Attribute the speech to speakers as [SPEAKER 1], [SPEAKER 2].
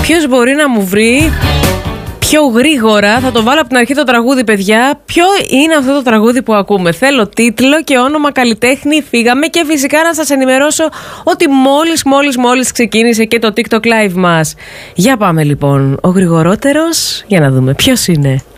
[SPEAKER 1] Ποιος μπορεί να μου βρει πιο γρήγορα? Θα το βάλω από την αρχή το τραγούδι, παιδιά. Ποιο είναι αυτό το τραγούδι που ακούμε? Θέλω τίτλο και όνομα καλλιτέχνη. Φύγαμε. Και φυσικά να σας ενημερώσω ότι μόλις ξεκίνησε και το TikTok Live μας. Για πάμε λοιπόν. Ο γρηγορότερος, για να δούμε ποιος είναι.